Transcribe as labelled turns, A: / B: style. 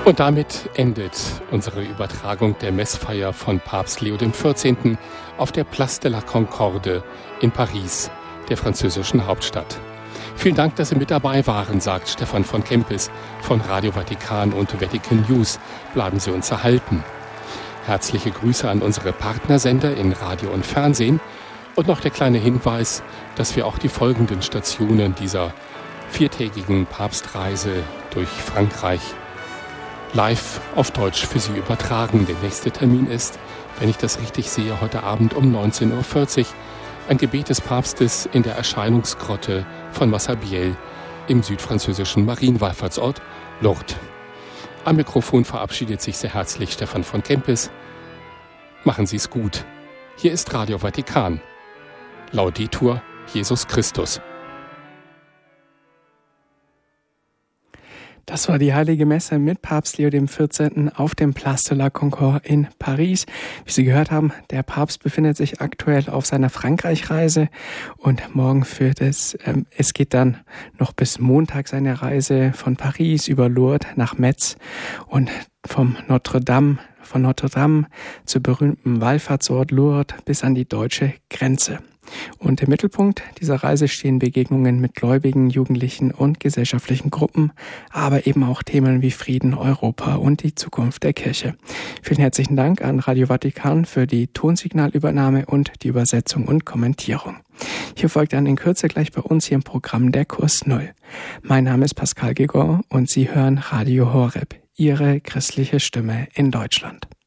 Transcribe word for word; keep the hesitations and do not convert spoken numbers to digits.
A: Und damit endet unsere Übertragung der Messfeier von Papst Leo der vierzehnten. auf der Place de la Concorde in Paris, der französischen Hauptstadt. Vielen Dank, dass Sie mit dabei waren, sagt Stefan von Kempis von Radio Vatikan und Vatican News. Bleiben Sie uns erhalten. Herzliche Grüße an unsere Partnersender in Radio und Fernsehen. Und noch der kleine Hinweis, dass wir auch die folgenden Stationen dieser viertägigen Papstreise durch Frankreich live auf Deutsch für Sie übertragen. Der nächste Termin ist, wenn ich das richtig sehe, heute Abend um neunzehn Uhr vierzig ein Gebet des Papstes in der Erscheinungsgrotte von Massabielle im südfranzösischen Marienwallfahrtsort Lourdes. Am Mikrofon verabschiedet sich sehr herzlich Stefan von Kempis. Machen Sie es gut. Hier ist Radio Vatikan. Laudetur Jesus Christus.
B: Das war die Heilige Messe mit Papst Leo der vierzehnten. auf dem Place de la Concorde in Paris. Wie Sie gehört haben, der Papst befindet sich aktuell auf seiner Frankreich-Reise und morgen führt es, ähm, es geht dann noch bis Montag seine Reise von Paris über Lourdes nach Metz und vom Notre Dame, von Notre Dame zur berühmten Wallfahrtsort Lourdes bis an die deutsche Grenze. Und im Mittelpunkt dieser Reise stehen Begegnungen mit Gläubigen, Jugendlichen und gesellschaftlichen Gruppen, aber eben auch Themen wie Frieden, Europa und die Zukunft der Kirche. Vielen herzlichen Dank an Radio Vatikan für die Tonsignalübernahme und die Übersetzung und Kommentierung. Hier folgt dann in Kürze gleich bei uns hier im Programm der Kurs Null. Mein Name ist Pascal Gégor und Sie hören Radio Horeb, Ihre christliche Stimme in Deutschland.